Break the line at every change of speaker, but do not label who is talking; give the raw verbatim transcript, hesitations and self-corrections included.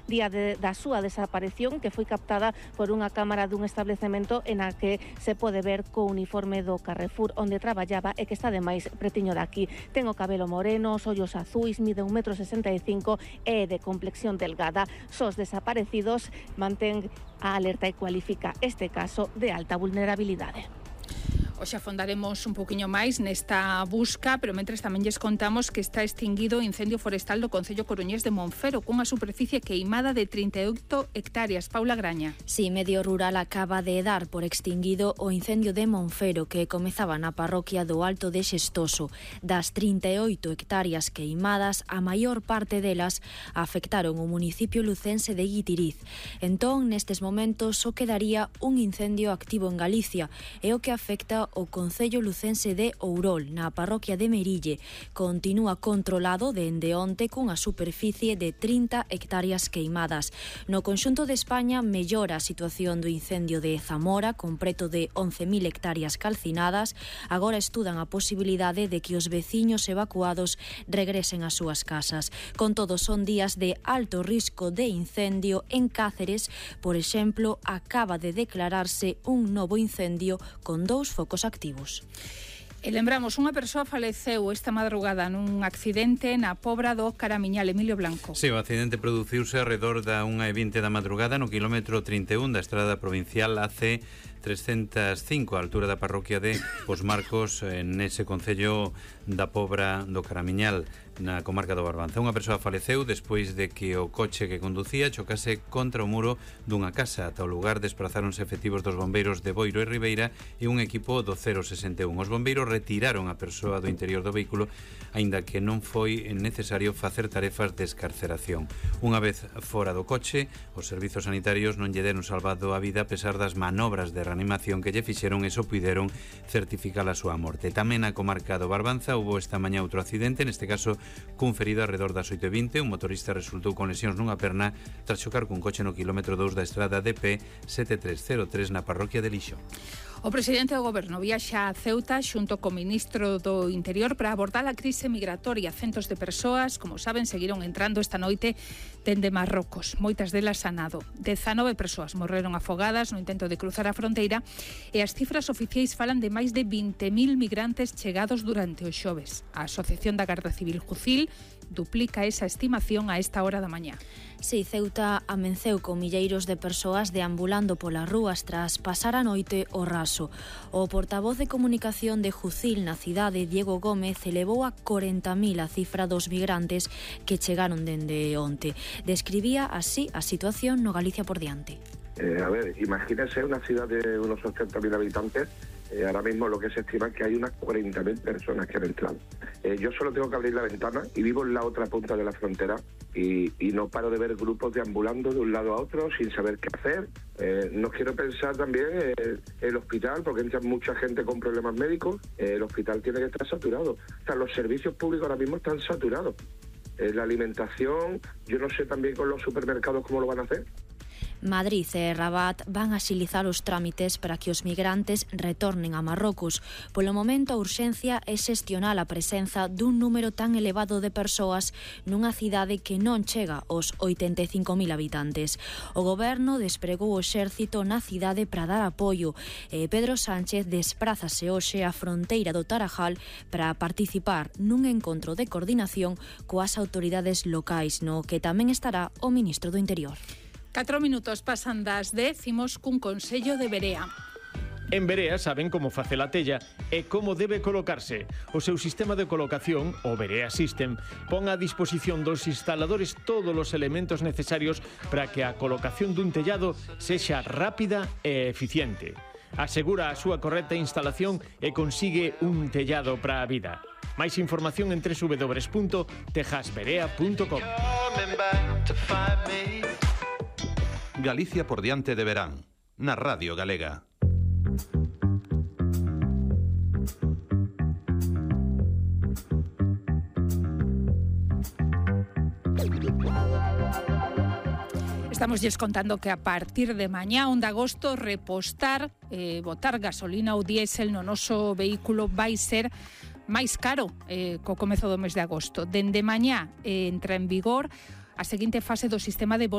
día de, da súa desaparición, que foi captada por unha cámara dun establecemento en a que se pode ver co uniforme do Carrefour onde traballaba e que está ademais pretiño daqui. Ten o cabelo moreno, os ollos azuis, mide un metro sesenta e cinco e é de complexión delgada. Sos desaparecidos mantén a alerta e cualifica este caso de alta vulnerabilidade.
Hoxe afondaremos un poquinho máis nesta busca, pero mentres tamén lles contamos que está extinguido o incendio forestal do Concello coruñés de Monfero, cunha superficie queimada de trinta e oito hectáreas. Paula Graña.
Sí, Medio Rural acaba de dar por extinguido o incendio de Monfero que comezaba na parroquia do Alto de Xestoso. Das trinta e oito hectáreas queimadas, a maior parte delas afectaron o municipio lucense de Guitiriz. Entón, nestes momentos, só quedaría un incendio activo en Galicia, e o que afecta o Concello lucense de Ourol, na parroquia de Merille. Continúa controlado dende onte cunha superficie de trinta hectáreas queimadas. No conxunto de España mellora a situación do incendio de Zamora, con preto de once mil hectáreas calcinadas. Agora estudan a posibilidade de que os veciños evacuados regresen ás súas casas. Con todo, son días de alto risco de incendio en Cáceres. Por exemplo, acaba de declararse un novo incendio con dous focos activos.
E lembramos, unha persoa faleceu esta madrugada nun accidente na Pobra do Caramiñal. Emilio Blanco.
Sí, o accidente produciuse alrededor da unha e vinte da madrugada no quilómetro trinta e un da estrada provincial A C trescentos e cinco, a altura da parroquia de Os Marcos, nese concello da Pobra do Caramiñal, na comarca do Barbanza. Unha persoa faleceu despois de que o coche que conducía chocase contra o muro dunha casa. Ata o lugar desprazáronse efectivos dos bombeiros de Boiro e Ribeira e un equipo do cero sesenta e un. Os bombeiros retiraron a persoa do interior do vehículo, aínda que non foi necesario facer tarefas de escarceración. Unha vez fora do coche, os servizos sanitarios non lle deron salvado a vida a pesar das manobras de reanimación que lle fixeron e só puideron certificar a súa morte. Tamén na comarca do Barbanza houbo esta mañá outro accidente, neste caso cun ferido alrededor das oito e vinte. Un motorista resultou con lesións nunha perna tras chocar cun coche no quilómetro dous da estrada D P sete tres cero tres na parroquia de Lixo.
O presidente do Goberno viaxa a Ceuta xunto co ministro do Interior para abordar a crise migratoria. Centos de persoas, como saben, seguiron entrando esta noite dende Marrocos, moitas delas a nado. dezanove persoas morreron afogadas no intento de cruzar a fronteira e as cifras oficiais falan de máis de vinte mil migrantes chegados durante os xoves. A Asociación da Garda Civil Jucil duplica esa estimación a esta hora da mañá.
Si, Ceuta amenceu con milleiros de persoas deambulando polas rúas tras pasar a noite o raso. O portavoz de comunicación de Jucil na cidade, Diego Gómez, elevou a corenta mil a cifra dos migrantes que chegaron dende onte. Describía así a situación no Galicia por diante.
Eh, a ver, imagínense una ciudad de unos ochenta mil habitantes. Eh, ahora mismo lo que se estima es que hay unas cuarenta mil personas que han entrado. Eh, yo solo tengo que abrir la ventana y vivo en la otra punta de la frontera y, y no paro de ver grupos deambulando de un lado a otro sin saber qué hacer. Eh, no quiero pensar también eh, el hospital, porque entra mucha gente con problemas médicos. Eh, el hospital tiene que estar saturado. O sea, los servicios públicos ahora mismo están saturados. Eh, la alimentación, yo no sé también con los supermercados cómo lo van a hacer.
Madrid e Rabat van a axilizar os trámites para que os migrantes retornen a Marrocos. Polo momento, a urxencia é xestionar a presenza dun número tan elevado de persoas nunha cidade que non chega aos oitenta e cinco mil habitantes. O goberno despregou o exército na cidade para dar apoio e Pedro Sánchez desprázase hoxe á fronteira do Tarajal para participar nun encontro de coordinación coas autoridades locais, no que tamén estará o ministro do Interior.
Catro minutos pasan das dez, imos cun consello de Berea.
En Berea saben como facer a tella e como debe colocarse. O seu sistema de colocación, o Berea System, pon a disposición dos instaladores todos os elementos necesarios para que a colocación dun tellado sexa rápida e eficiente. Asegura a súa correcta instalación e consigue un tellado para a vida. Máis información en doble u doble u doble u punto tejasberea punto com.
Galicia por diante de verán, na Radio Galega.
Estamos lles contando que a partir de mañá, un de agosto, repostar, eh, botar gasolina ou diésel no noso vehículo vai ser máis caro eh, co comezo do mes de agosto. Dende mañá eh, entra en vigor a seguinte fase do sistema de